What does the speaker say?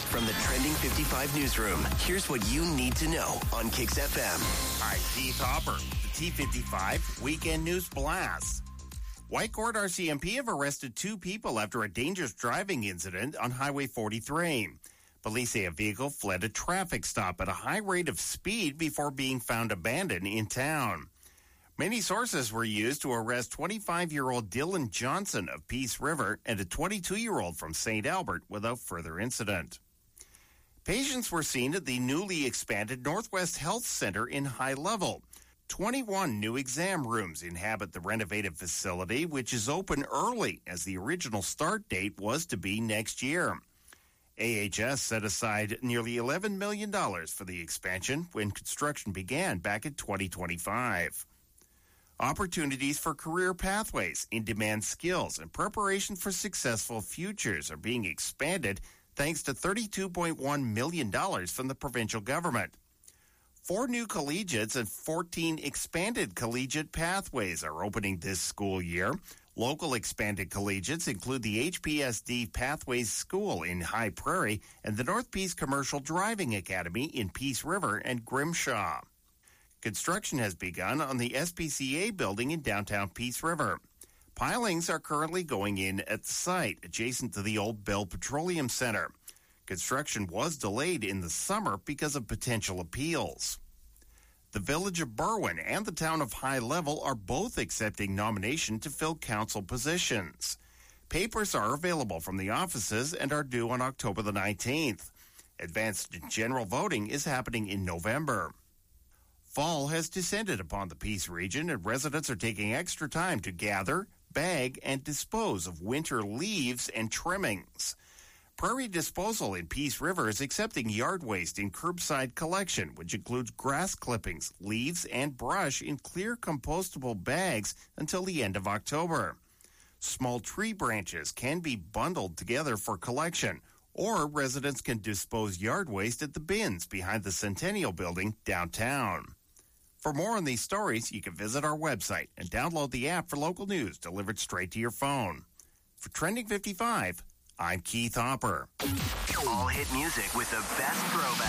From the Trending 55 newsroom, here's what you need to know on Kicks FM. All right, Keith Hopper, the T55 Weekend News Blast. Whitecourt RCMP have arrested 2 people after a dangerous driving incident on Highway 43. Police say a vehicle fled a traffic stop at a high rate of speed before being found abandoned in town. Many sources were used to arrest 25-year-old Dylan Johnson of Peace River and a 22-year-old from St. Albert without further incident. Patients were seen at the newly expanded Northwest Health Center in High Level. 21 new exam rooms inhabit the renovated facility, which is open early as the original start date was to be next year. AHS set aside nearly $11 million for the expansion when construction began back in 2025. Opportunities for career pathways, in-demand skills, and preparation for successful futures are being expanded thanks to $32.1 million from the provincial government. 4 new collegiates and 14 expanded collegiate pathways are opening this school year. Local expanded collegiates include the HPSD Pathways School in High Prairie and the North Peace Commercial Driving Academy in Peace River and Grimshaw. Construction has begun on the SPCA building in downtown Peace River. Pilings are currently going in at the site, adjacent to the old Bell Petroleum Center. Construction was delayed in the summer because of potential appeals. The Village of Berwyn and the Town of High Level are both accepting nomination to fill council positions. Papers are available from the offices and are due on October the 19th. Advanced general voting is happening in November. Fall has descended upon the Peace region, and residents are taking extra time to gather, bag, and dispose of winter leaves and trimmings. Prairie Disposal in Peace River is accepting yard waste in curbside collection, which includes grass clippings, leaves, and brush in clear compostable bags until the end of October. Small tree branches can be bundled together for collection, or residents can dispose yard waste at the bins behind the Centennial Building downtown. For more on these stories, you can visit our website and download the app for local news delivered straight to your phone. For Trending 55, I'm Keith Hopper. All hit music with the best throwback.